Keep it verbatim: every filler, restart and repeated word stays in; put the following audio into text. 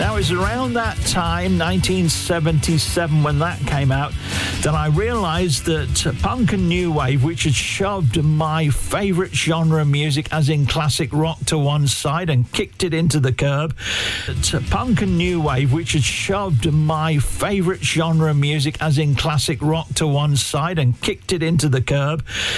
Now, it's around that time, nineteen seventy-seven, when that came out, that I realised that punk and new wave, which had shoved my favourite genre of music, as in classic rock, to one side and kicked it into the curb, that punk and new wave, which had shoved my favourite genre of music, as in classic rock, to one side and kicked it into the curb,